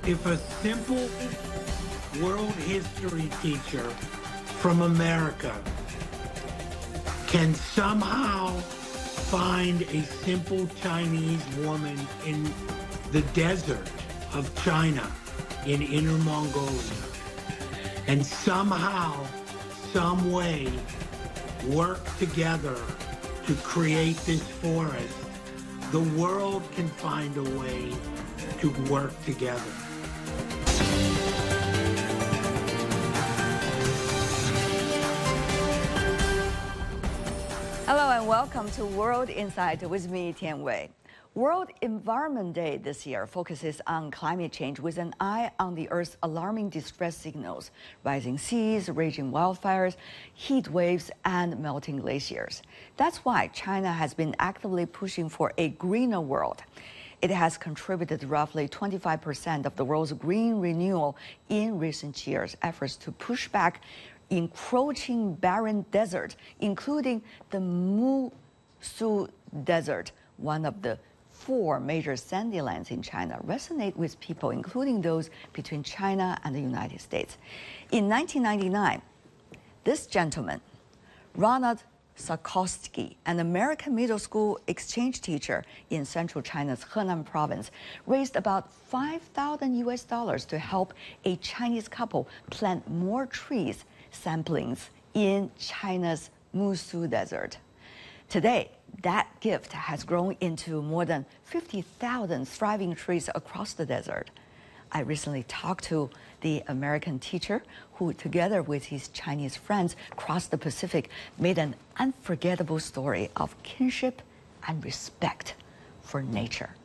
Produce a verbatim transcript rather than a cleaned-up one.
if a simple world history teacher from America can somehow find a simple Chinese woman in the desert of China in Inner Mongolia and somehow, some way work together to create this forest, the world can find a way to work together. Hello and welcome to World Insight with me, Tian Wei. World Environment Day this year focuses on climate change with an eye on the Earth's alarming distress signals, rising seas, raging wildfires, heat waves, and melting glaciers. That's why China has been actively pushing for a greener world. It has contributed roughly twenty-five percent of the world's green renewal in recent years' efforts to push back encroaching barren desert, including the Musu Desert, one of the four major sandy lands in China, resonate with people, including those between China and the United States. In nineteen ninety-nine, this gentleman, Ronald Sarkowski, an American middle school exchange teacher in central China's Henan province, raised about five thousand U S dollars to help a Chinese couple plant more trees samplings in China's Musu Desert. Today, that gift has grown into more than fifty thousand thriving trees across the desert. I recently talked to the American teacher who, together with his Chinese friends, crossed the Pacific, made an unforgettable story of kinship and respect for nature.